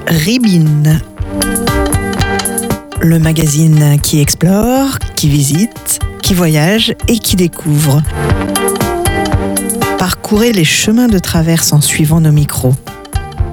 Ribine, le magazine qui explore, qui visite, qui voyage et qui découvre. Parcourez les chemins de traverse en suivant nos micros.